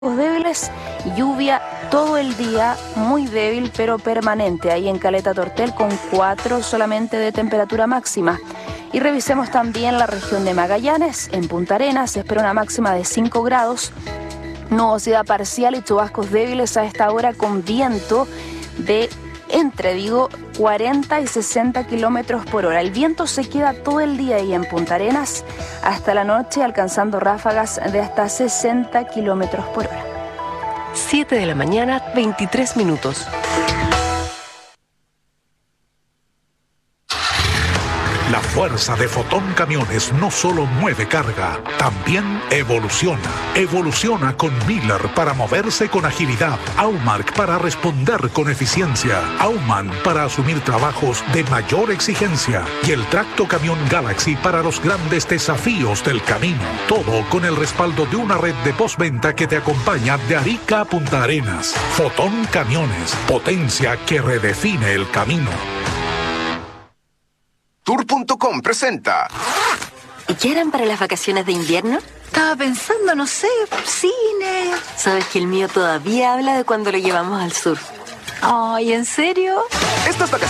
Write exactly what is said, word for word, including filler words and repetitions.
débiles, lluvia todo el día, muy débil pero permanente, ahí en Caleta Tortel con cuatro solamente de temperatura máxima. Y revisemos también la región de Magallanes, en Punta Arenas se espera una máxima de cinco grados, nubosidad parcial y chubascos débiles a esta hora con viento de entre, digo, cuarenta y sesenta kilómetros por hora. El viento se queda todo el día ahí en Punta Arenas hasta la noche, alcanzando ráfagas de hasta sesenta kilómetros por hora. siete de la mañana, veintitrés minutos. La fuerza de Fotón Camiones no solo mueve carga, también evoluciona. Evoluciona con Miller para moverse con agilidad, Aumark para responder con eficiencia, Auman para asumir trabajos de mayor exigencia y el Tracto Camión Galaxy para los grandes desafíos del camino. Todo con el respaldo de una red de postventa que te acompaña de Arica a Punta Arenas. Fotón Camiones, potencia que redefine el camino. Tour punto com presenta. ¿Y qué harán para las vacaciones de invierno? Estaba pensando, no sé, cine. Sabes que el mío todavía habla de cuando lo llevamos al sur. Ay, ¿en serio? Estas vacaciones